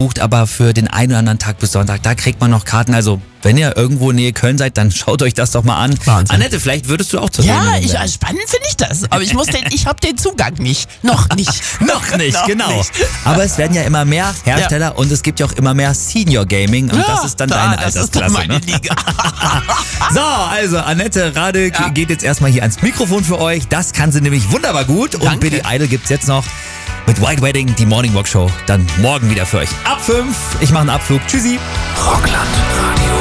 gebucht, aber für den einen oder anderen Tag bis Sonntag, da kriegt man noch Karten. Also, wenn ihr irgendwo nähe Köln seid, dann schaut euch das doch mal an. Wahnsinn. Annette, vielleicht würdest du auch zur Ja, Sendung sein. spannend finde ich das. Aber ich habe den Zugang nicht. Noch nicht. Noch nicht, Noch genau. nicht. Aber es werden ja immer mehr Hersteller und es gibt ja auch immer mehr Senior Gaming und das ist dann deine das ist dann Altersklasse. meine Ne? Liga. So, also Annette Rade geht jetzt erstmal hier ans Mikrofon für euch. Das kann sie nämlich wunderbar gut. Und Danke. Billy Idol gibt's jetzt noch mit White Wedding, die Morning Walk Show, dann morgen wieder für euch. Ab 5. Ich mache einen Abflug. Tschüssi. Rockland Radio.